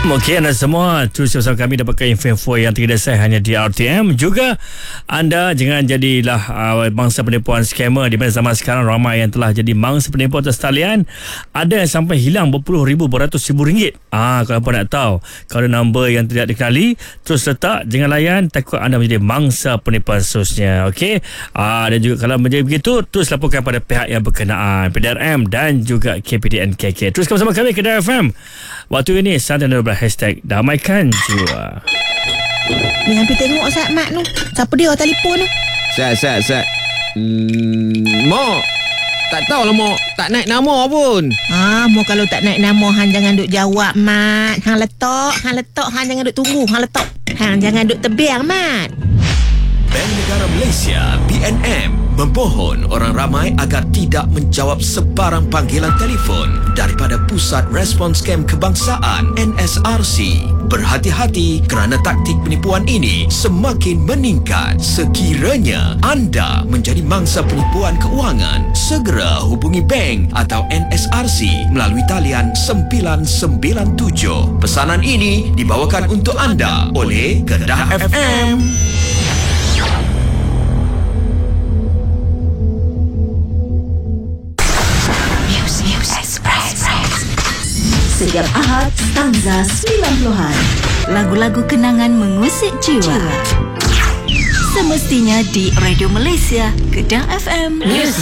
Okey, anda semua terus bersama kami dapatkan info-info yang terdasar hanya di RTM. Juga anda jangan jadilah mangsa penipuan scammer, di mana zaman sekarang ramai yang telah jadi mangsa penipuan atas talian. Ada yang sampai hilang berpuluh ribu, beratus ribu ringgit. Kalau apa nak tahu, kalau nombor yang tidak dikenali, terus letak, jangan layan, takut anda menjadi mangsa penipuan seterusnya. Okey, dan juga kalau menjadi begitu, terus laporkan pada pihak yang berkenaan, PDRM dan juga KPDNKK. Terus bersama kami Kedah FM. Waktu ini santai dan hashtag damaikan jiwa. Ni hampir tengok Ustaz Mat tu. Siapa dia telefon tu? Sat. Mak, tak tahulah mak. Tak naik nama pun. Mak kalau tak naik nama, hang jangan duk jawab, Mat. Hang letak, hang jangan duk tunggu, hang letak. Hang jangan duk tebiang, Mat. Bank Negara Malaysia BNM mempohon orang ramai agar tidak menjawab sebarang panggilan telefon daripada Pusat Respons Scam Kebangsaan NSRC. Berhati-hati kerana taktik penipuan ini semakin meningkat. Sekiranya anda menjadi mangsa penipuan keuangan, segera hubungi bank atau NSRC melalui talian 997. Pesanan ini dibawakan untuk anda oleh Kedah FM. Setiap Ahad, stanza 90-an. Lagu-lagu kenangan mengusik jiwa. Semestinya di Radio Malaysia, Kedah FM.